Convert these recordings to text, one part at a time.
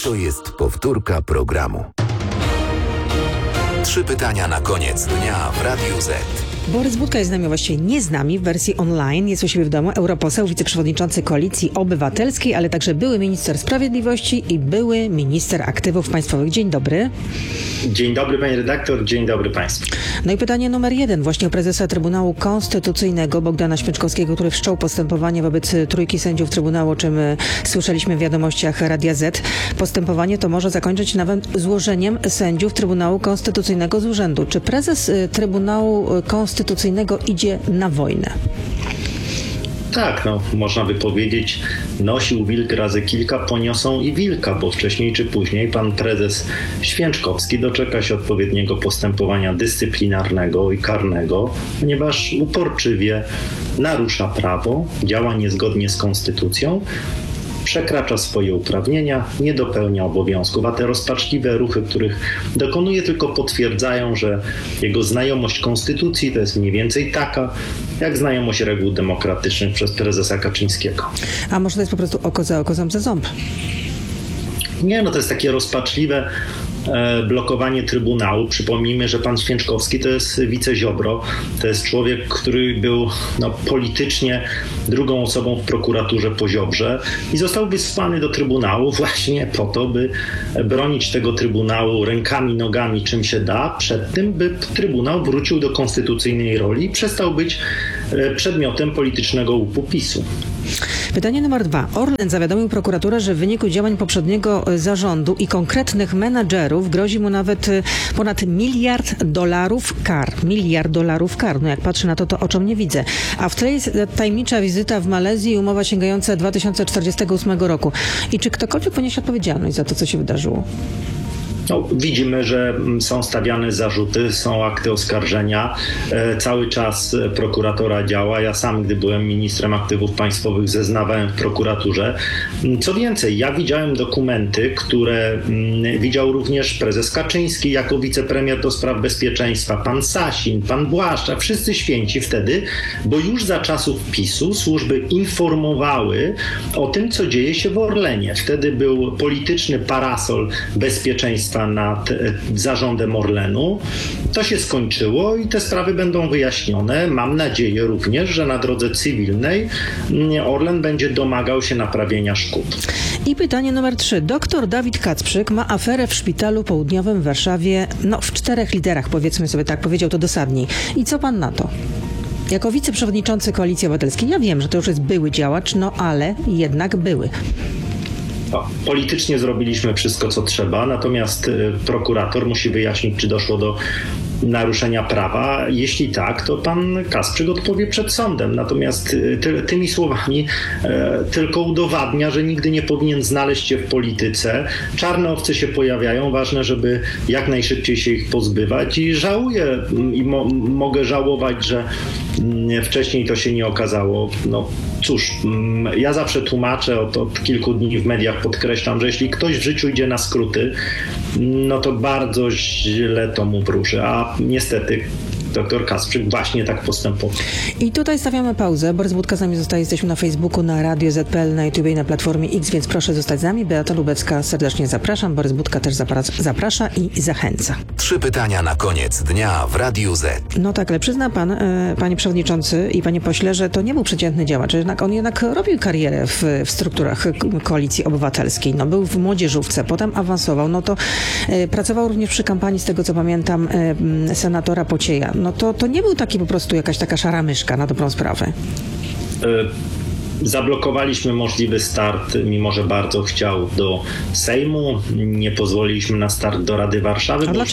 To jest powtórka programu. 3 pytania na koniec dnia w Radiu Z. Borys Budka jest z nami, właściwie nie z nami, w wersji online. Jest u siebie w domu, europoseł, wiceprzewodniczący Koalicji Obywatelskiej, ale także były minister sprawiedliwości i były minister aktywów państwowych. Dzień dobry. Dzień dobry, pani redaktor, dzień dobry państwu. No i pytanie numer 1, właśnie o prezesa Trybunału Konstytucyjnego Bogdana Święczkowskiego, który wszczął postępowanie wobec trójki sędziów Trybunału, o czym słyszeliśmy w wiadomościach Radia Z. Postępowanie to może zakończyć nawet złożeniem sędziów Trybunału Konstytucyjnego z urzędu. Czy prezes Trybunału Konstytucyjnego idzie na wojnę? Tak, można by powiedzieć, nosił wilk razy kilka, poniosą i wilka, bo wcześniej czy później pan prezes Święczkowski doczeka się odpowiedniego postępowania dyscyplinarnego i karnego, ponieważ uporczywie narusza prawo, działa niezgodnie z konstytucją, przekracza swoje uprawnienia, nie dopełnia obowiązków, a te rozpaczliwe ruchy, których dokonuje, tylko potwierdzają, że jego znajomość konstytucji to jest mniej więcej taka, jak znajomość reguł demokratycznych przez prezesa Kaczyńskiego. A może to jest po prostu oko za oko, ząb za ząb? Nie, to jest takie rozpaczliwe blokowanie Trybunału. Przypomnijmy, że pan Święczkowski to jest wiceziobro. To jest człowiek, który był politycznie drugą osobą w prokuraturze po Ziobrze i został wysłany do Trybunału właśnie po to, by bronić tego Trybunału rękami, nogami, czym się da, przed tym, by Trybunał wrócił do konstytucyjnej roli i przestał być przedmiotem politycznego łupu PiS-u. Pytanie numer 2. Orlen zawiadomił prokuraturę, że w wyniku działań poprzedniego zarządu i konkretnych menadżerów grozi mu nawet ponad $1 miliard kar. $1 miliard kar. Jak patrzę na to oczom nie widzę. A w tle jest tajemnicza wizyta w Malezji i umowa sięgająca 2048 roku. I czy ktokolwiek poniesie odpowiedzialność za to, co się wydarzyło? Widzimy, że są stawiane zarzuty, są akty oskarżenia. Cały czas prokuratura działa. Ja sam, gdy byłem ministrem aktywów państwowych, zeznawałem w prokuraturze. Co więcej, ja widziałem dokumenty, które widział również prezes Kaczyński jako wicepremier do spraw bezpieczeństwa, pan Sasin, pan Błaszcza, wszyscy święci wtedy, bo już za czasów PiS-u służby informowały o tym, co dzieje się w Orlenie. Wtedy był polityczny parasol bezpieczeństwa nad zarządem Orlenu. To się skończyło i te sprawy będą wyjaśnione. Mam nadzieję również, że na drodze cywilnej Orlen będzie domagał się naprawienia szkód. I pytanie numer 3. Doktor Dawid Kacprzyk ma aferę w Szpitalu Południowym w Warszawie, w 4 literach, powiedzmy sobie tak, powiedział to dosadniej. I co pan na to? Jako wiceprzewodniczący Koalicji Obywatelskiej, ja wiem, że to już jest były działacz, ale jednak były. Politycznie zrobiliśmy wszystko, co trzeba, natomiast prokurator musi wyjaśnić, czy doszło do naruszenia prawa. Jeśli tak, to pan Kasprzyk odpowie przed sądem. Natomiast tymi słowami tylko udowadnia, że nigdy nie powinien znaleźć się w polityce. Czarne owce się pojawiają. Ważne, żeby jak najszybciej się ich pozbywać. I żałuję i mogę żałować, że wcześniej to się nie okazało. Cóż, ja zawsze tłumaczę, od kilku dni w mediach podkreślam, że jeśli ktoś w życiu idzie na skróty, to bardzo źle to mu wróży. A niestety dr Kasprzyk właśnie tak postępował. I tutaj stawiamy pauzę. Borys Budka z nami zostaje. Jesteśmy na Facebooku, na Radio Z.pl, na YouTube i na Platformie X, więc proszę zostać z nami. Beata Lubecka, serdecznie zapraszam. Borys Budka też zaprasza i zachęca. 3 pytania na koniec dnia w Radiu Z. Ale przyzna pan, panie przewodniczący i panie pośle, że to nie był przeciętny działacz, że on jednak robił karierę w strukturach Koalicji Obywatelskiej. Był w młodzieżówce, potem awansował. Pracował również przy kampanii, z tego co pamiętam, senatora Pocieja. To nie był taki po prostu jakaś taka szara myszka na dobrą sprawę. Zablokowaliśmy możliwy start, mimo że bardzo chciał, do Sejmu. Nie pozwoliliśmy na start do Rady Warszawy, bo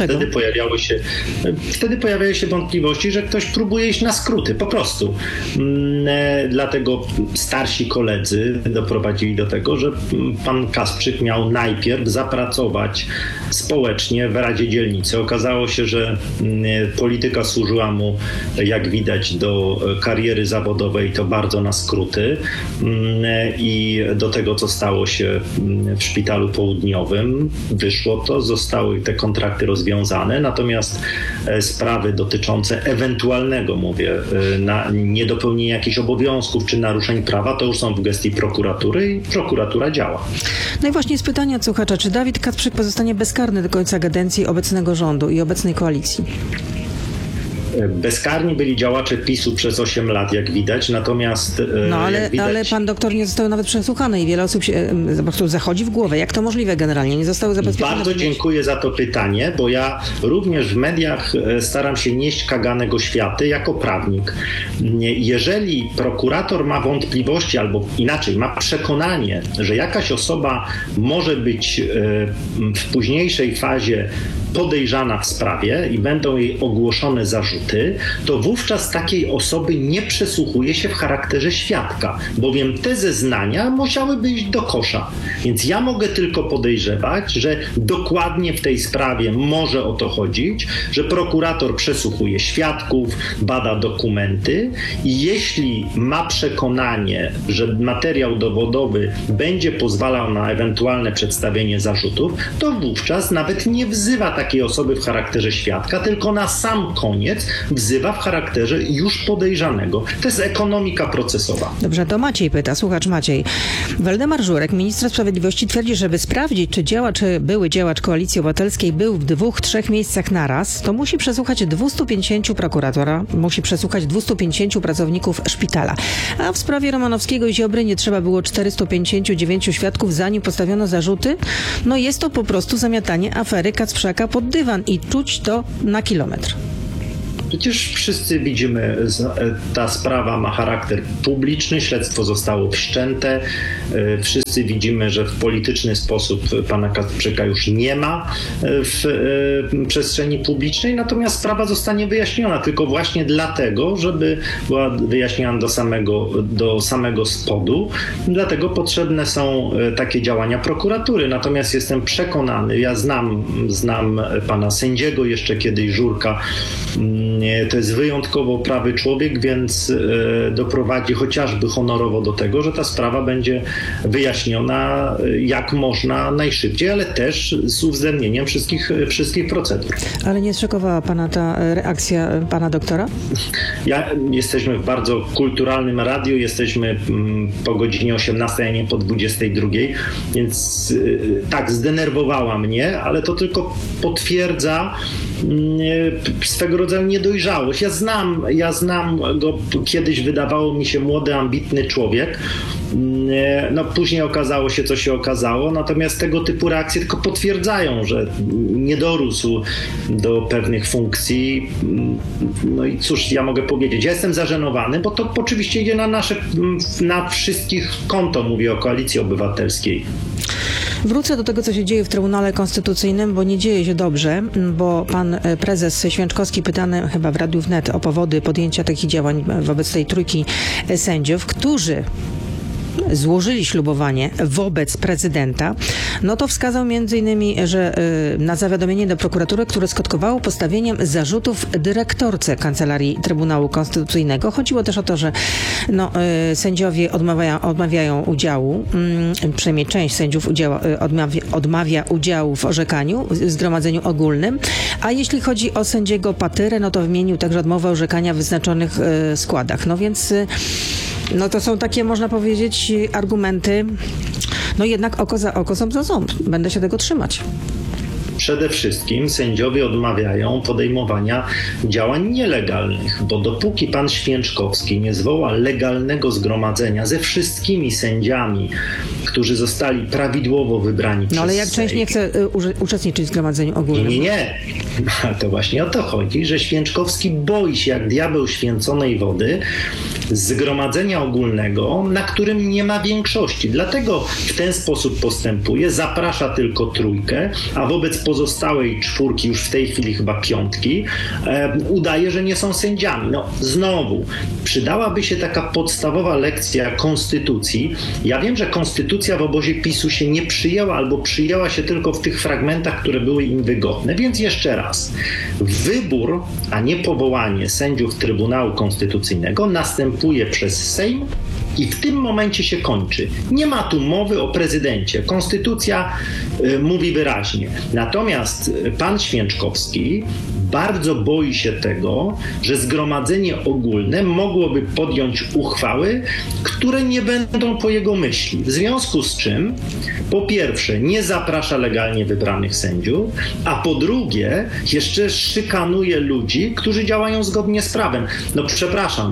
wtedy pojawiały się wątpliwości, że ktoś próbuje iść na skróty, po prostu. Dlatego starsi koledzy doprowadzili do tego, że pan Kasprzyk miał najpierw zapracować społecznie w Radzie Dzielnicy. Okazało się, że polityka służyła mu, jak widać, do kariery zawodowej, to bardzo na skróty. i do tego, co stało się w Szpitalu Południowym. Wyszło to, zostały te kontrakty rozwiązane, natomiast sprawy dotyczące ewentualnego, niedopełnienia jakichś obowiązków czy naruszeń prawa, to już są w gestii prokuratury i prokuratura działa. No i właśnie z pytania od słuchacza, czy Dawid Kacprzyk pozostanie bezkarny do końca kadencji obecnego rządu i obecnej koalicji? Bezkarni byli działacze PiS-u przez 8 lat, jak widać, natomiast... ale pan doktor nie został nawet przesłuchany i wiele osób się po prostu zachodzi w głowę. Jak to możliwe generalnie? Nie zostały zabezpieczone? Bardzo dziękuję za to pytanie, bo ja również w mediach staram się nieść kaganego światy jako prawnik. Jeżeli prokurator ma wątpliwości, albo inaczej, ma przekonanie, że jakaś osoba może być w późniejszej fazie podejrzana w sprawie i będą jej ogłoszone zarzuty, to wówczas takiej osoby nie przesłuchuje się w charakterze świadka, bowiem te zeznania musiałyby iść do kosza. Więc ja mogę tylko podejrzewać, że dokładnie w tej sprawie może o to chodzić, że prokurator przesłuchuje świadków, bada dokumenty i jeśli ma przekonanie, że materiał dowodowy będzie pozwalał na ewentualne przedstawienie zarzutów, to wówczas nawet nie wzywa takiej osoby w charakterze świadka, tylko na sam koniec wzywa w charakterze już podejrzanego. To jest ekonomika procesowa. Dobrze, to Maciej pyta, słuchacz Maciej. Waldemar Żurek, minister sprawiedliwości, twierdzi, żeby sprawdzić, czy były działacz Koalicji Obywatelskiej był w 2-3 miejscach naraz, to musi przesłuchać 250 prokuratora, musi przesłuchać 250 pracowników szpitala. A w sprawie Romanowskiego i Ziobry nie trzeba było 459 świadków, zanim postawiono zarzuty. No jest to po prostu zamiatanie afery Kacprzaka pod dywan i czuć to na kilometr. Przecież wszyscy widzimy, ta sprawa ma charakter publiczny, śledztwo zostało wszczęte. Wszyscy widzimy, że w polityczny sposób pana Kacprzyka już nie ma w przestrzeni publicznej, natomiast sprawa zostanie wyjaśniona tylko właśnie dlatego, żeby była wyjaśniona do samego spodu. Dlatego potrzebne są takie działania prokuratury. Natomiast jestem przekonany, ja znam pana sędziego, jeszcze kiedyś Żurka. To jest wyjątkowo prawy człowiek, więc doprowadzi chociażby honorowo do tego, że ta sprawa będzie wyjaśniona jak można najszybciej, ale też z uwzględnieniem wszystkich procedur. Ale nie zszokowała pana ta reakcja pana doktora? Jesteśmy w bardzo kulturalnym radiu, jesteśmy po godzinie 18, a nie po 22, więc tak zdenerwowała mnie, ale to tylko potwierdza swego rodzaju niedojrzałość. Ja znam go, kiedyś wydawało mi się młody, ambitny człowiek. No później okazało się, co się okazało, natomiast tego typu reakcje tylko potwierdzają, że nie dorósł do pewnych funkcji. No i cóż ja mogę powiedzieć? Ja jestem zażenowany, bo to oczywiście idzie na wszystkich konto, mówię o Koalicji Obywatelskiej. Wrócę do tego, co się dzieje w Trybunale Konstytucyjnym, bo nie dzieje się dobrze, bo pan prezes Święczkowski pytany chyba w Radiu Wnet o powody podjęcia takich działań wobec tej trójki sędziów, którzy złożyli ślubowanie wobec prezydenta, no to wskazał m.in., że na zawiadomienie do prokuratury, które skutkowało postawieniem zarzutów dyrektorce Kancelarii Trybunału Konstytucyjnego. Chodziło też o to, że sędziowie odmawiają udziału, przynajmniej część sędziów odmawia udziału w orzekaniu, w zgromadzeniu ogólnym, a jeśli chodzi o sędziego Patyrę, no to wymienił także odmowę orzekania w wyznaczonych składach. No więc to są takie, można powiedzieć, argumenty, jednak oko za oko, ząb za ząb. Będę się tego trzymać. Przede wszystkim sędziowie odmawiają podejmowania działań nielegalnych, bo dopóki pan Święczkowski nie zwoła legalnego zgromadzenia ze wszystkimi sędziami, którzy zostali prawidłowo wybrani przez ale jak część nie chce uczestniczyć w zgromadzeniu ogólnym? Nie. To właśnie o to chodzi, że Święczkowski boi się jak diabeł święconej wody zgromadzenia ogólnego, na którym nie ma większości. Dlatego w ten sposób postępuje, zaprasza tylko trójkę, a wobec pozostałej czwórki, już w tej chwili chyba piątki, udaje, że nie są sędziami. Znowu, przydałaby się taka podstawowa lekcja konstytucji. Ja wiem, że konstytucja w obozie PiS-u się nie przyjęła albo przyjęła się tylko w tych fragmentach, które były im wygodne. Więc jeszcze raz, wybór, a nie powołanie sędziów Trybunału Konstytucyjnego następuje przez Sejm I w tym momencie się kończy. Nie ma tu mowy o prezydencie. Konstytucja mówi wyraźnie. Natomiast pan Święczkowski bardzo boi się tego, że Zgromadzenie Ogólne mogłoby podjąć uchwały, które nie będą po jego myśli. W związku z czym, po pierwsze, nie zaprasza legalnie wybranych sędziów, a po drugie, jeszcze szykanuje ludzi, którzy działają zgodnie z prawem. No przepraszam,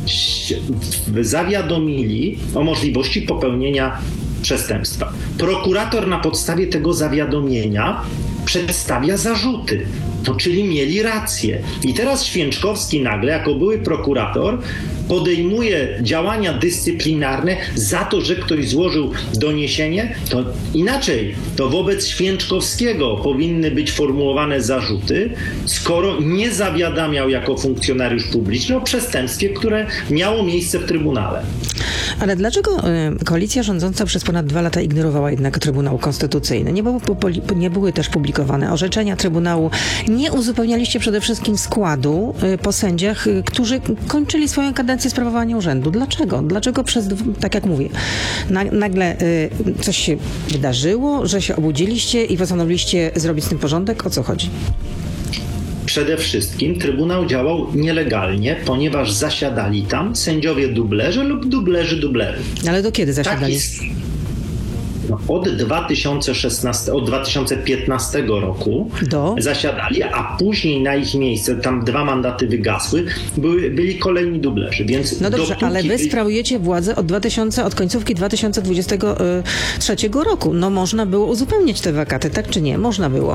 zawiadomili o możliwości popełnienia przestępstwa. Prokurator na podstawie tego zawiadomienia przedstawia zarzuty. No, czyli mieli rację. I teraz Święczkowski nagle, jako były prokurator, podejmuje działania dyscyplinarne za to, że ktoś złożył doniesienie. To inaczej, to wobec Święczkowskiego powinny być formułowane zarzuty, skoro nie zawiadamiał jako funkcjonariusz publiczny o przestępstwie, które miało miejsce w Trybunale. Ale dlaczego koalicja rządząca przez ponad 2 lata ignorowała jednak Trybunał Konstytucyjny? Nie były też publikowane orzeczenia Trybunału. Nie uzupełnialiście przede wszystkim składu po sędziach, którzy kończyli swoją kadencję sprawowania urzędu. Dlaczego? Dlaczego tak jak mówię, nagle coś się wydarzyło, że się obudziliście i postanowiliście zrobić z tym porządek? O co chodzi? Przede wszystkim Trybunał działał nielegalnie, ponieważ zasiadali tam sędziowie dublerzy lub dublerzy dublerów. Ale do kiedy zasiadali? Od 2015 roku zasiadali, a później na ich miejsce, tam 2 mandaty wygasły, byli kolejni dublerzy. Więc no dobrze, ale wy sprawujecie władzę od końcówki 2023 roku. No można było uzupełnić te wakaty, tak czy nie? Można było.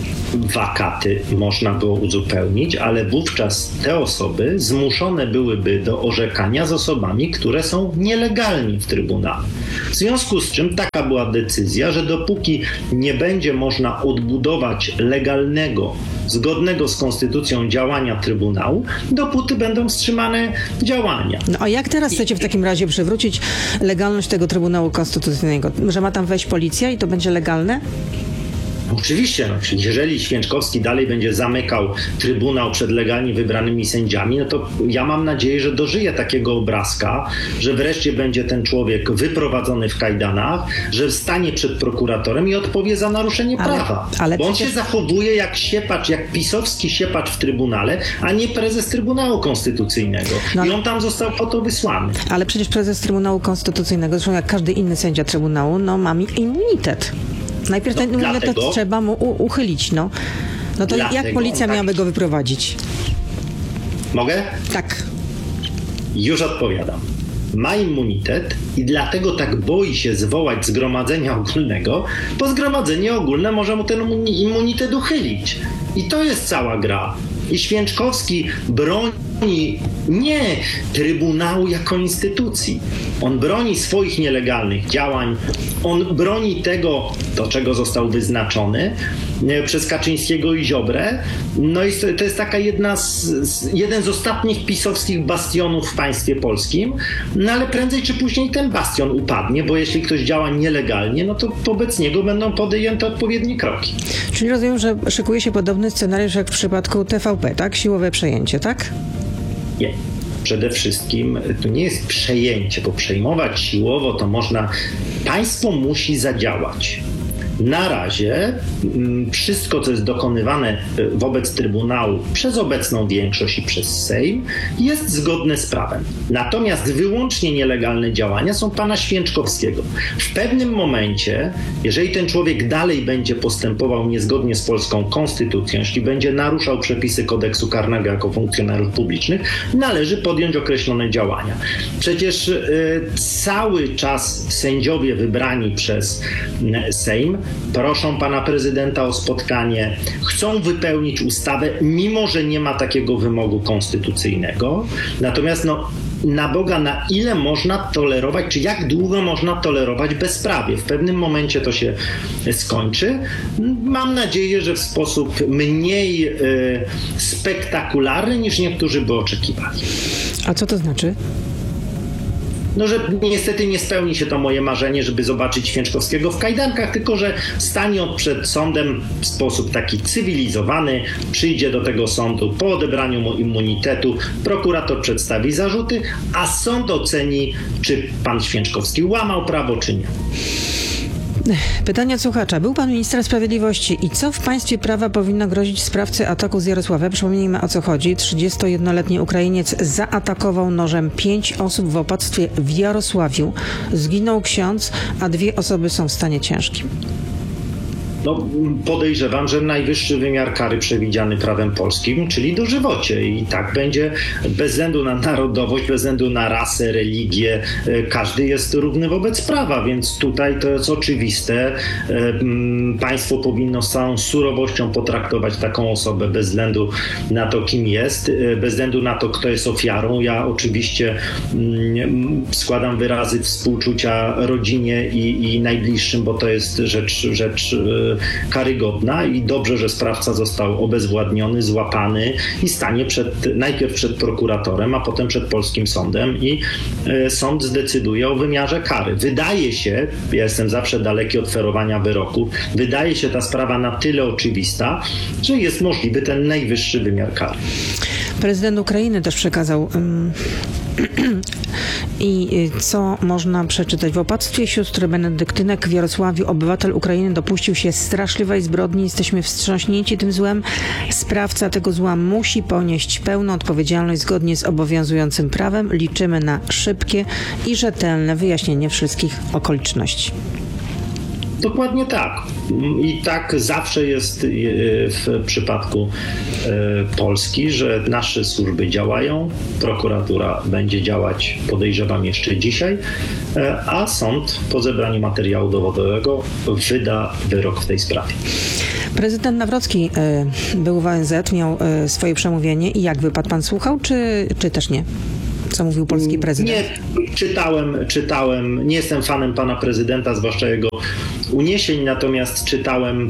Wakaty można było uzupełnić, ale wówczas te osoby zmuszone byłyby do orzekania z osobami, które są nielegalni w Trybunale. W związku z czym taka była decyzja, że dopóki nie będzie można odbudować legalnego, zgodnego z konstytucją działania Trybunału, dopóty będą wstrzymane działania. No a jak teraz chcecie w takim razie przywrócić legalność tego Trybunału Konstytucyjnego? Że ma tam wejść policja i to będzie legalne? Oczywiście, jeżeli Święczkowski dalej będzie zamykał Trybunał przed legalnie wybranymi sędziami, no to ja mam nadzieję, że dożyje takiego obrazka, że wreszcie będzie ten człowiek wyprowadzony w kajdanach, że stanie przed prokuratorem i odpowie za naruszenie prawa. Bo on się zachowuje jak siepacz, jak pisowski siepacz w Trybunale, a nie prezes Trybunału Konstytucyjnego. I on tam został po to wysłany. Ale przecież prezes Trybunału Konstytucyjnego, zresztą jak każdy inny sędzia Trybunału, ma immunitet. Najpierw ten immunitet trzeba mu uchylić, no to jak policja miałaby go wyprowadzić? Mogę? Tak. Już odpowiadam. Ma immunitet i dlatego tak boi się zwołać Zgromadzenia Ogólnego, bo Zgromadzenie Ogólne może mu ten immunitet uchylić. I to jest cała gra. I Święczkowski broni nie Trybunału jako instytucji. On broni swoich nielegalnych działań, on broni tego, do czego został wyznaczony przez Kaczyńskiego i Ziobrę. No i to jest taka jeden z ostatnich pisowskich bastionów w państwie polskim, no ale prędzej czy później ten bastion upadnie, bo jeśli ktoś działa nielegalnie, no to wobec niego będą podjęte odpowiednie kroki. Czyli rozumiem, że szykuje się podobny scenariusz jak w przypadku TVP, tak? Siłowe przejęcie, tak? Nie. Przede wszystkim to nie jest przejęcie, bo przejmować siłowo to można... Państwo musi zadziałać. Na razie wszystko, co jest dokonywane wobec Trybunału przez obecną większość i przez Sejm, jest zgodne z prawem. Natomiast wyłącznie nielegalne działania są pana Święczkowskiego. W pewnym momencie, jeżeli ten człowiek dalej będzie postępował niezgodnie z polską konstytucją, jeśli będzie naruszał przepisy kodeksu karnego jako funkcjonariusz publicznych, należy podjąć określone działania. Przecież cały czas sędziowie wybrani przez Sejm proszą pana prezydenta o spotkanie, chcą wypełnić ustawę, mimo że nie ma takiego wymogu konstytucyjnego. Natomiast na Boga, na ile można tolerować, czy jak długo można tolerować bezprawie? W pewnym momencie to się skończy. Mam nadzieję, że w sposób mniej spektakularny niż niektórzy by oczekiwali. A co to znaczy? że niestety nie spełni się to moje marzenie, żeby zobaczyć Święczkowskiego w kajdankach, tylko że stanie on przed sądem w sposób taki cywilizowany, przyjdzie do tego sądu po odebraniu mu immunitetu, prokurator przedstawi zarzuty, a sąd oceni, czy pan Święczkowski łamał prawo, czy nie. Pytanie od słuchacza. Był pan ministrem sprawiedliwości i co w państwie prawa powinno grozić sprawcy ataku z Jarosławia? Przypomnijmy, o co chodzi. 31-letni Ukrainiec zaatakował nożem 5 osób w opactwie w Jarosławiu. Zginął ksiądz, a 2 osoby są w stanie ciężkim. Podejrzewam, że najwyższy wymiar kary przewidziany prawem polskim, czyli dożywocie. I tak będzie bez względu na narodowość, bez względu na rasę, religię. Każdy jest równy wobec prawa, więc tutaj to jest oczywiste. Państwo powinno z całą surowością potraktować taką osobę bez względu na to, kim jest, bez względu na to, kto jest ofiarą. Ja oczywiście składam wyrazy współczucia rodzinie i najbliższym, bo to jest rzecz karygodna i dobrze, że sprawca został obezwładniony, złapany i stanie najpierw przed prokuratorem, a potem przed polskim sądem i sąd zdecyduje o wymiarze kary. Wydaje się, ja jestem zawsze daleki od ferowania wyroku, wydaje się ta sprawa na tyle oczywista, że jest możliwy ten najwyższy wymiar kary. Prezydent Ukrainy też przekazał i co można przeczytać? W opactwie sióstr benedyktynek w Jarosławiu obywatel Ukrainy dopuścił się straszliwej zbrodni. Jesteśmy wstrząśnięci tym złem. Sprawca tego zła musi ponieść pełną odpowiedzialność zgodnie z obowiązującym prawem. Liczymy na szybkie i rzetelne wyjaśnienie wszystkich okoliczności. Dokładnie tak. I tak zawsze jest w przypadku Polski, że nasze służby działają, prokuratura będzie działać, podejrzewam, jeszcze dzisiaj, a sąd po zebraniu materiału dowodowego wyda wyrok w tej sprawie. Prezydent Nawrocki był w ONZ, miał swoje przemówienie i jakby pan słuchał, czy też nie? Co mówił polski prezydent? Nie, czytałem. Nie jestem fanem pana prezydenta, zwłaszcza jego uniesień, natomiast czytałem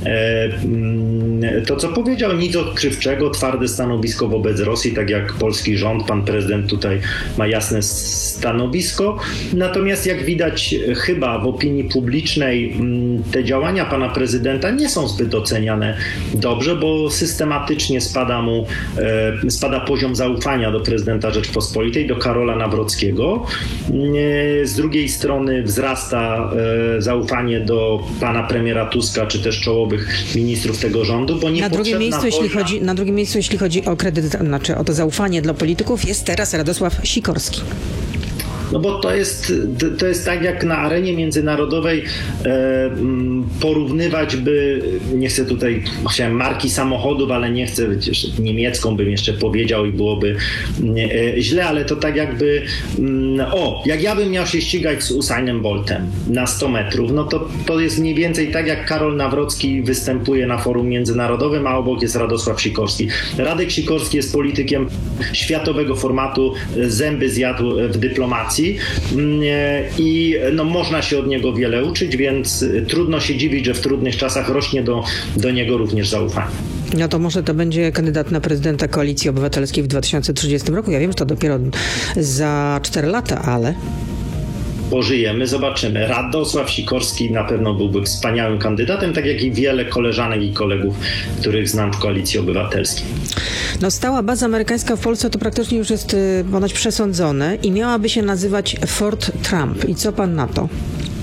to, co powiedział. Nic odkrywczego, twarde stanowisko wobec Rosji, tak jak polski rząd. Pan prezydent tutaj ma jasne stanowisko. Natomiast jak widać chyba w opinii publicznej te działania pana prezydenta nie są zbyt oceniane dobrze, bo systematycznie spada poziom zaufania do prezydenta Rzeczpospolitej, do Karola Nawrockiego. Z drugiej strony wzrasta zaufanie do pana premiera Tuska, czy też czołowych ministrów tego rządu, bo na drugim miejscu, jeśli chodzi o kredyt, znaczy o to zaufanie dla polityków, jest teraz Radosław Sikorski. Bo to jest tak, jak na arenie międzynarodowej porównywać by, nie chcę tutaj, chciałem marki samochodów, ale nie chcę, niemiecką bym jeszcze powiedział i byłoby źle, ale to tak jakby, jak ja bym miał się ścigać z Usainem Boltem na 100 metrów, no to jest mniej więcej tak, jak Karol Nawrocki występuje na forum międzynarodowym, a obok jest Radosław Sikorski. Radek Sikorski jest politykiem światowego formatu, zęby zjadł w dyplomacji i można się od niego wiele uczyć, więc trudno się dziwić, że w trudnych czasach rośnie do niego również zaufanie. No to może to będzie kandydat na prezydenta Koalicji Obywatelskiej w 2030 roku. Ja wiem, że to dopiero za 4 lata, ale... Pożyjemy, zobaczymy. Radosław Sikorski na pewno byłby wspaniałym kandydatem, tak jak i wiele koleżanek i kolegów, których znam w Koalicji Obywatelskiej. Stała baza amerykańska w Polsce to praktycznie już jest ponoć przesądzone i miałaby się nazywać Fort Trump. I co pan na to?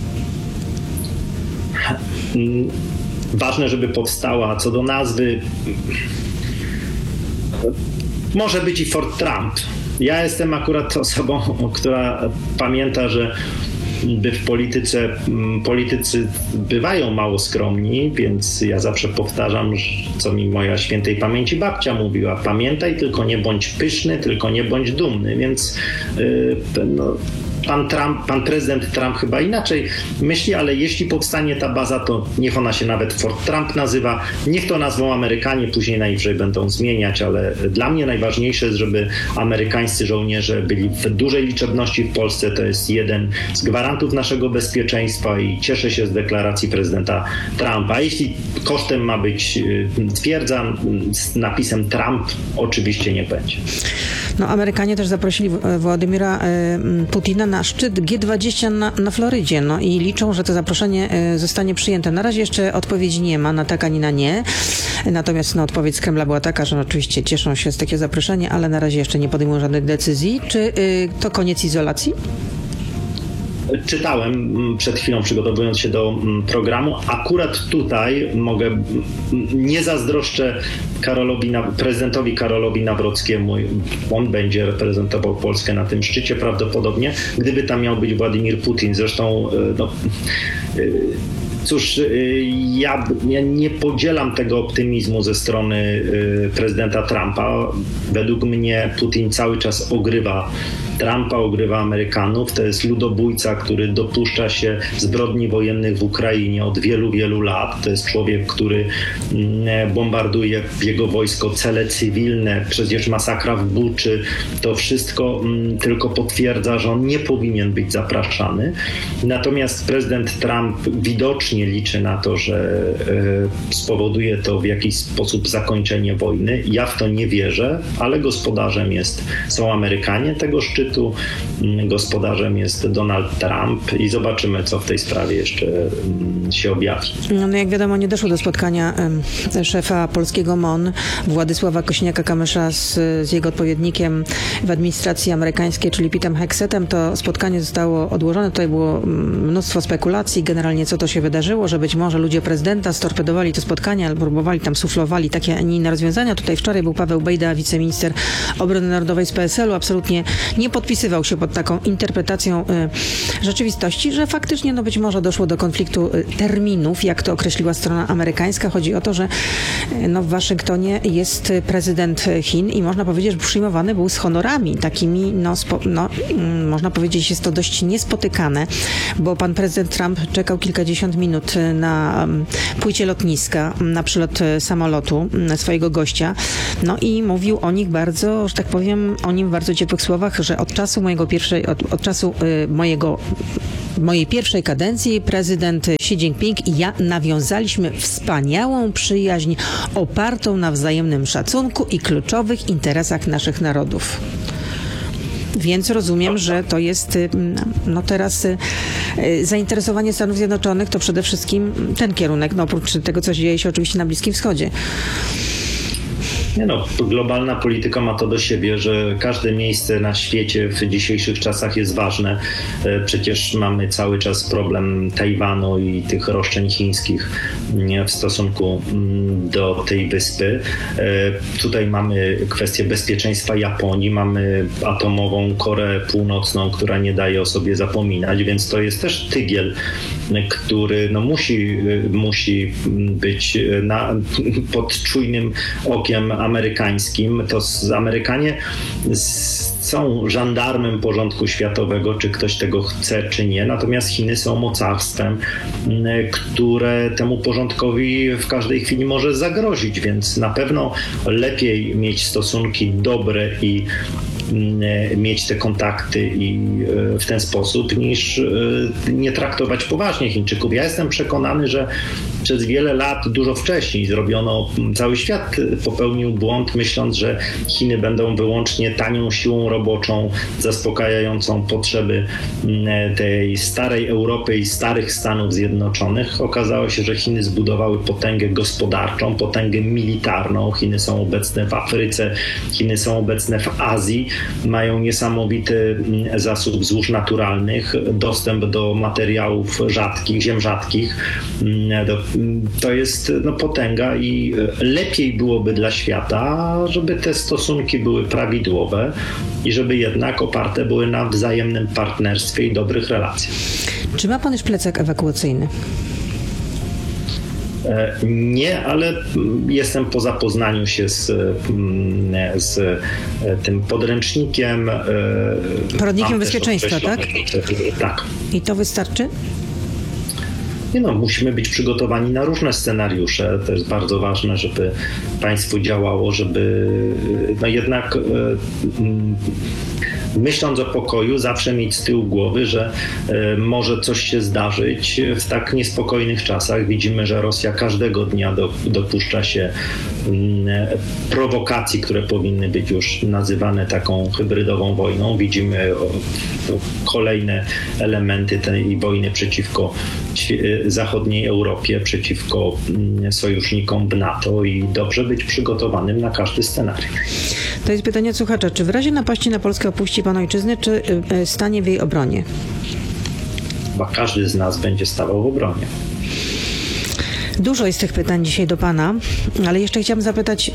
Ważne, żeby powstała. Co do nazwy, może być i Fort Trump. Ja jestem akurat osobą, która pamięta, że w politycy bywają mało skromni, więc ja zawsze powtarzam, co mi moja świętej pamięci babcia mówiła: pamiętaj, tylko nie bądź pyszny, tylko nie bądź dumny, więc pan prezydent Trump chyba inaczej myśli, ale jeśli powstanie ta baza, to niech ona się nawet Fort Trump nazywa, niech to nazwą Amerykanie, później najwyżej będą zmieniać, ale dla mnie najważniejsze jest, żeby amerykańscy żołnierze byli w dużej liczebności w Polsce. To jest jeden z gwarantów naszego bezpieczeństwa i cieszę się z deklaracji prezydenta Trumpa. Jeśli kosztem ma być twierdza z napisem Trump, oczywiście nie będzie. No, Amerykanie też zaprosili Władimira Putina na szczyt G20 na Florydzie. No i liczą, że to zaproszenie zostanie przyjęte. Na razie jeszcze odpowiedzi nie ma na tak ani na nie. Natomiast odpowiedź z Kremla była taka, że oczywiście cieszą się z takiego zaproszenia, ale na razie jeszcze nie podejmują żadnej decyzji. Czy to koniec izolacji? Czytałem przed chwilą, przygotowując się do programu. Akurat tutaj nie zazdroszczę prezydentowi Karolowi Nawrockiemu. On będzie reprezentował Polskę na tym szczycie prawdopodobnie, gdyby tam miał być Władimir Putin. Zresztą cóż, ja nie podzielam tego optymizmu ze strony prezydenta Trumpa. Według mnie Putin cały czas ogrywa Trumpa, ogrywa Amerykanów. To jest ludobójca, który dopuszcza się zbrodni wojennych w Ukrainie od wielu, wielu lat. To jest człowiek, który bombarduje jego wojsko cele cywilne. Przecież masakra w Buczy. To wszystko tylko potwierdza, że on nie powinien być zapraszany. Natomiast prezydent Trump widocznie liczy na to, że spowoduje to w jakiś sposób zakończenie wojny. Ja w to nie wierzę, ale gospodarzem są Amerykanie tego szczytu. Gospodarzem jest Donald Trump i zobaczymy, co w tej sprawie jeszcze się objawi. No jak wiadomo, nie doszło do spotkania szefa polskiego MON, Władysława Kosiniaka-Kamysza z jego odpowiednikiem w administracji amerykańskiej, czyli Petem Heksetem. To spotkanie zostało odłożone. Tutaj było mnóstwo spekulacji, generalnie co to się wydarzyło, że być może ludzie prezydenta storpedowali to spotkanie albo próbowali tam, suflowali takie, a nie inne rozwiązania. Tutaj wczoraj był Paweł Bejda, wiceminister obrony narodowej z PSL-u. Absolutnie nie podpisywał się pod taką interpretacją rzeczywistości, że faktycznie być może doszło do konfliktu terminów, jak to określiła strona amerykańska. Chodzi o to, że w Waszyngtonie jest prezydent Chin i można powiedzieć, że przyjmowany był z honorami. Takimi, można powiedzieć, jest to dość niespotykane, bo pan prezydent Trump czekał kilkadziesiąt minut na płycie lotniska, na przylot samolotu swojego gościa. No i mówił o nich bardzo, że tak powiem, o nim w bardzo ciepłych słowach, że od czasu mojej pierwszej kadencji prezydent Xi Jinping i ja nawiązaliśmy wspaniałą przyjaźń opartą na wzajemnym szacunku i kluczowych interesach naszych narodów. Więc rozumiem, że to jest teraz zainteresowanie Stanów Zjednoczonych to przede wszystkim ten kierunek, oprócz tego, co dzieje się oczywiście na Bliskim Wschodzie. Globalna polityka ma to do siebie, że każde miejsce na świecie w dzisiejszych czasach jest ważne. Przecież mamy cały czas problem Tajwanu i tych roszczeń chińskich w stosunku do tej wyspy. Tutaj mamy kwestię bezpieczeństwa Japonii, mamy atomową Koreę Północną, która nie daje o sobie zapominać, więc to jest też tygiel, który musi być pod czujnym okiem amerykańskim. To Amerykanie są żandarmem porządku światowego, czy ktoś tego chce, czy nie. Natomiast Chiny są mocarstwem, które temu porządkowi w każdej chwili może zagrozić, więc na pewno lepiej mieć stosunki dobre i mieć te kontakty i w ten sposób, niż nie traktować poważnie Chińczyków. Ja jestem przekonany, że przez wiele lat, dużo wcześniej cały świat popełnił błąd, myśląc, że Chiny będą wyłącznie tanią siłą roboczą, zaspokajającą potrzeby tej starej Europy i starych Stanów Zjednoczonych. Okazało się, że Chiny zbudowały potęgę gospodarczą, potęgę militarną. Chiny są obecne w Afryce, Chiny są obecne w Azji, mają niesamowity zasób złóż naturalnych, dostęp do materiałów rzadkich, ziem rzadkich. To jest potęga i lepiej byłoby dla świata, żeby te stosunki były prawidłowe i żeby jednak oparte były na wzajemnym partnerstwie i dobrych relacjach. Czy ma pan już plecak ewakuacyjny? Nie, ale jestem po zapoznaniu się z tym podręcznikiem. Poradnikiem bezpieczeństwa, tak? Tak. I to wystarczy? Musimy być przygotowani na różne scenariusze. To jest bardzo ważne, żeby państwo działało, żeby jednak myśląc o pokoju, zawsze mieć z tyłu głowy, że może coś się zdarzyć w tak niespokojnych czasach. Widzimy, że Rosja każdego dnia dopuszcza się prowokacji, które powinny być już nazywane taką hybrydową wojną. Widzimy kolejne elementy tej wojny przeciwko zachodniej Europie, przeciwko sojusznikom w NATO i dobrze być przygotowanym na każdy scenariusz. To jest pytanie od słuchacza. Czy w razie napaści na Polskę opuści pan ojczyznę, czy stanie w jej obronie? Chyba każdy z nas będzie stawał w obronie. Dużo jest tych pytań dzisiaj do pana, ale jeszcze chciałam zapytać,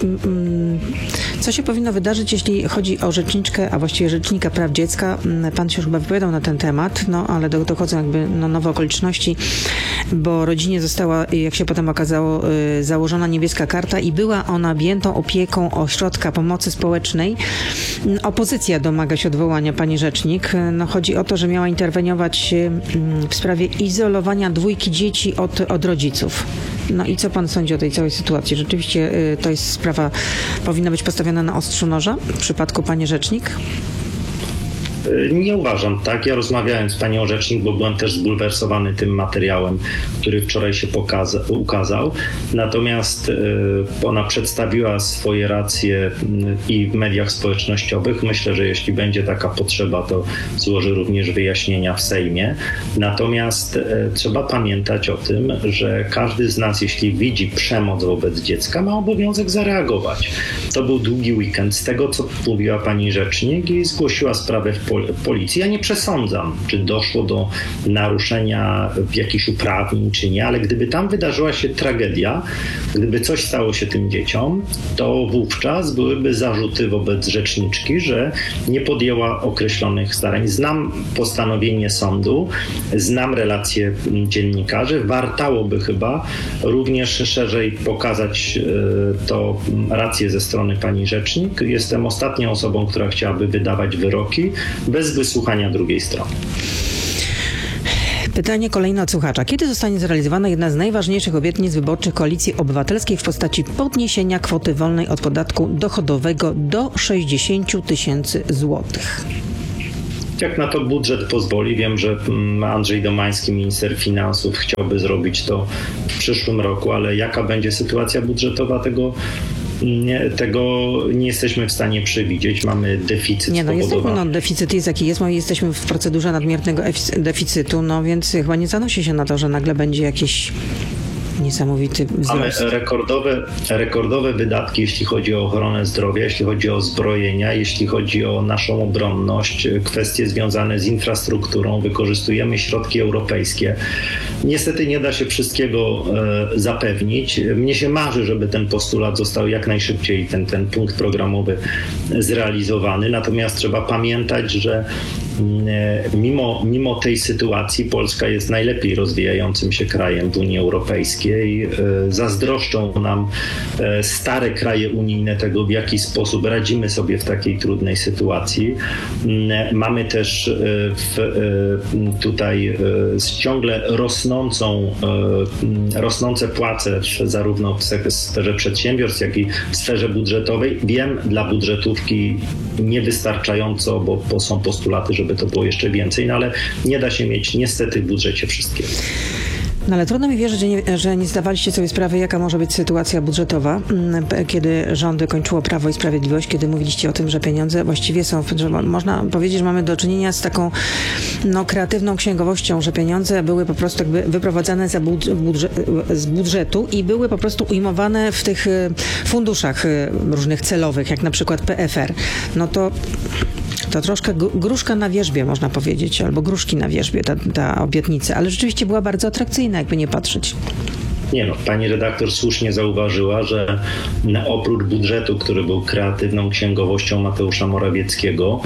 co się powinno wydarzyć, jeśli chodzi o rzeczniczkę, a właściwie rzecznika praw dziecka. Pan się już chyba wypowiadał na ten temat, ale dochodzą jakby nowe okoliczności, bo rodzinie została, jak się potem okazało, założona niebieska karta i była ona objętą opieką Ośrodka Pomocy Społecznej. Opozycja domaga się odwołania pani rzecznik. Chodzi o to, że miała interweniować w sprawie izolowania 2 dzieci od rodziców. I co pan sądzi o tej całej sytuacji? Rzeczywiście to jest sprawa, powinna być postawiona na ostrzu noża w przypadku pani rzecznik? Nie uważam tak. Ja rozmawiałem z panią rzecznik, bo byłem też zbulwersowany tym materiałem, który wczoraj się ukazał. Natomiast ona przedstawiła swoje racje i w mediach społecznościowych. Myślę, że jeśli będzie taka potrzeba, to złoży również wyjaśnienia w Sejmie. Natomiast trzeba pamiętać o tym, że każdy z nas, jeśli widzi przemoc wobec dziecka, ma obowiązek zareagować. To był długi weekend. Z tego, co mówiła pani rzecznik, i zgłosiła sprawę w policji. Ja nie przesądzam, czy doszło do naruszenia jakichś uprawnień, czy nie, ale gdyby tam wydarzyła się tragedia, gdyby coś stało się tym dzieciom, to wówczas byłyby zarzuty wobec rzeczniczki, że nie podjęła określonych starań. Znam postanowienie sądu, znam relacje dziennikarzy. Wartałoby chyba również szerzej pokazać to rację ze strony pani rzecznik. Jestem ostatnią osobą, która chciałaby wydawać wyroki bez wysłuchania drugiej strony. Pytanie kolejne od słuchacza. Kiedy zostanie zrealizowana jedna z najważniejszych obietnic wyborczych Koalicji Obywatelskiej w postaci podniesienia kwoty wolnej od podatku dochodowego do 60 000 złotych? Jak na to budżet pozwoli. Wiem, że Andrzej Domański, minister finansów, chciałby zrobić to w przyszłym roku, ale jaka będzie sytuacja budżetowa, tego nie jesteśmy w stanie przewidzieć. Mamy deficyt spowodowany. Deficyt jest jaki jest. Jesteśmy w procedurze nadmiernego deficytu, więc chyba nie zanosi się na to, że nagle będzie jakiś niesamowity wzrost. Mamy rekordowe wydatki, jeśli chodzi o ochronę zdrowia, jeśli chodzi o zbrojenia, jeśli chodzi o naszą obronność, kwestie związane z infrastrukturą. Wykorzystujemy środki europejskie. Niestety nie da się wszystkiego zapewnić. Mnie się marzy, żeby ten postulat został jak najszybciej, ten punkt programowy zrealizowany. Natomiast trzeba pamiętać, że mimo tej sytuacji Polska jest najlepiej rozwijającym się krajem w Unii Europejskiej. Zazdroszczą nam stare kraje unijne tego, w jaki sposób radzimy sobie w takiej trudnej sytuacji. Mamy też tutaj ciągle rosnące płace zarówno w sferze przedsiębiorstw, jak i w sferze budżetowej. Wiem, dla budżetówki niewystarczająco, bo są postulaty, żeby to było jeszcze więcej, ale nie da się mieć niestety w budżecie wszystkiego. Ale trudno mi wierzyć, że nie zdawaliście sobie sprawy, jaka może być sytuacja budżetowa, kiedy rządy kończyło Prawo i Sprawiedliwość, kiedy mówiliście o tym, że pieniądze właściwie są, że można powiedzieć, że mamy do czynienia z taką kreatywną księgowością, że pieniądze były po prostu jakby wyprowadzane z budżetu i były po prostu ujmowane w tych funduszach różnych celowych, jak na przykład PFR. To troszkę gruszka na wierzbie, można powiedzieć, albo gruszki na wierzbie, ta obietnica, ale rzeczywiście była bardzo atrakcyjna, jakby nie patrzeć. Pani redaktor słusznie zauważyła, że oprócz budżetu, który był kreatywną księgowością Mateusza Morawieckiego,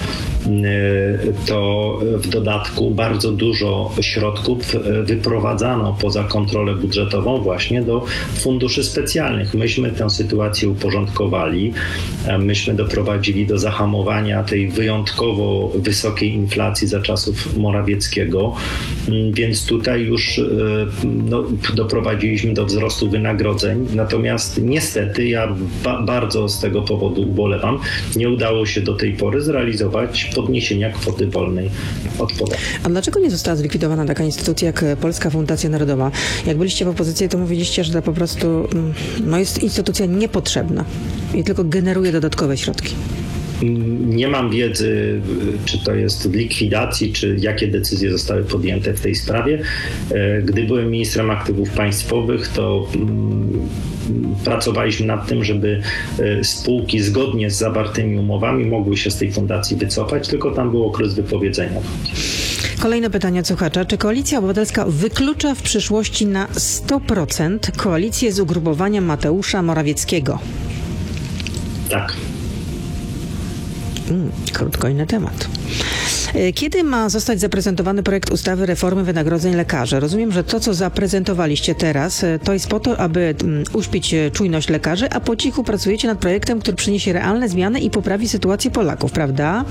to w dodatku bardzo dużo środków wyprowadzano poza kontrolę budżetową właśnie do funduszy specjalnych. Myśmy tę sytuację uporządkowali, myśmy doprowadzili do zahamowania tej wyjątkowo wysokiej inflacji za czasów Morawieckiego, więc tutaj już doprowadziliśmy przyczyn do wzrostu wynagrodzeń. Natomiast niestety ja bardzo z tego powodu ubolewam. Nie udało się do tej pory zrealizować podniesienia kwoty wolnej od podatku. A dlaczego nie została zlikwidowana taka instytucja jak Polska Fundacja Narodowa? Jak byliście w opozycji, to mówiliście, że to po prostu jest instytucja niepotrzebna i tylko generuje dodatkowe środki. Nie mam wiedzy, czy to jest w likwidacji, czy jakie decyzje zostały podjęte w tej sprawie. Gdy byłem ministrem aktywów państwowych, to pracowaliśmy nad tym, żeby spółki zgodnie z zawartymi umowami mogły się z tej fundacji wycofać, tylko tam był okres wypowiedzenia. Kolejne pytanie od słuchacza. Czy Koalicja Obywatelska wyklucza w przyszłości na 100% koalicję z ugrupowaniem Mateusza Morawieckiego? Tak. Krótko inny temat. Kiedy ma zostać zaprezentowany projekt ustawy reformy wynagrodzeń lekarzy? Rozumiem, że to, co zaprezentowaliście teraz, to jest po to, aby uśpić czujność lekarzy, a po cichu pracujecie nad projektem, który przyniesie realne zmiany i poprawi sytuację Polaków, prawda?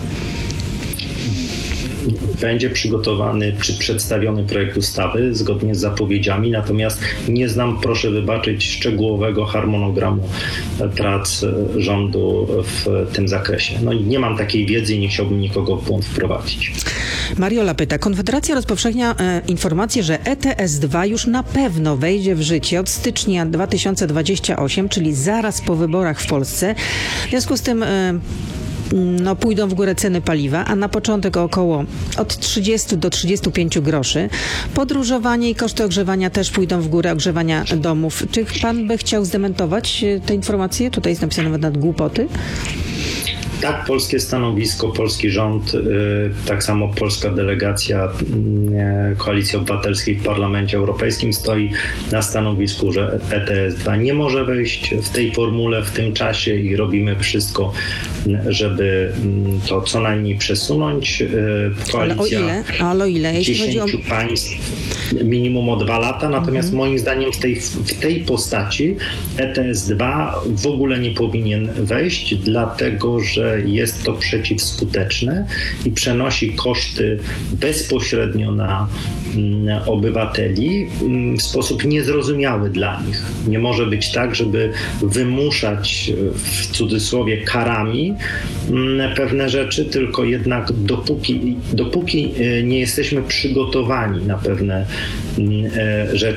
Będzie przygotowany czy przedstawiony projekt ustawy zgodnie z zapowiedziami, natomiast nie znam, proszę wybaczyć, szczegółowego harmonogramu prac rządu w tym zakresie. Nie mam takiej wiedzy i nie chciałbym nikogo w błąd wprowadzić. Mariola pyta, Konfederacja rozpowszechnia informację, że ETS-2 już na pewno wejdzie w życie od stycznia 2028, czyli zaraz po wyborach w Polsce. W związku z tym pójdą w górę ceny paliwa, a na początek około od 30 do 35 groszy. Podróżowanie i koszty ogrzewania też pójdą w górę, ogrzewania domów. Czy pan by chciał zdementować te informacje? Tutaj jest napisane nawet głupoty. Tak, polskie stanowisko, polski rząd, tak samo polska delegacja Koalicji Obywatelskiej w Parlamencie Europejskim stoi na stanowisku, że ETS-2 nie może wejść w tej formule, w tym czasie i robimy wszystko, żeby to co najmniej przesunąć. Koalicja Ale o ile? 10 państw, minimum o 2 lata, natomiast moim zdaniem w tej postaci ETS-2 w ogóle nie powinien wejść, dlatego że jest to przeciwskuteczne i przenosi koszty bezpośrednio na obywateli w sposób niezrozumiały dla nich. Nie może być tak, żeby wymuszać w cudzysłowie karami pewne rzeczy, tylko jednak dopóki nie jesteśmy przygotowani na pewne rzeczy,